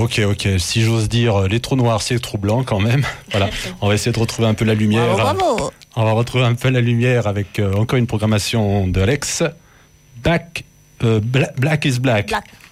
ok. Si j'ose dire, les trous noirs, c'est les trous blancs quand même. Voilà, on va essayer de retrouver un peu la lumière. Bravo. On va retrouver un peu la lumière avec encore une programmation de Alex. Black is Black. Black.